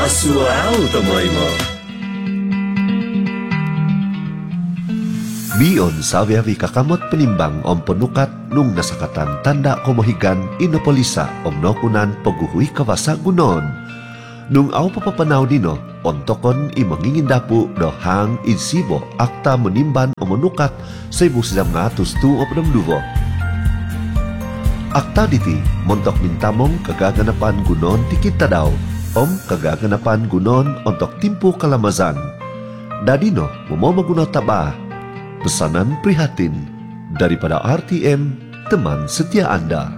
Masual tomoimo. Bion sawiawi kakamot penimbang om penukat nung nasakatan tanda komohigan inopolisa om nokunan peguhui kawasa gunon. Nung au papapanaw dino, ontokon imangingin dapu dohang insibo akta menimban om menukat 1962. Akta diti montok mintamong kagaganapan gunon tikita daw, om kagaganapan gunon ontok timpu kalamazan. Dadino mau maguna taba. Pesanan prihatin daripada RTM, teman setia Anda.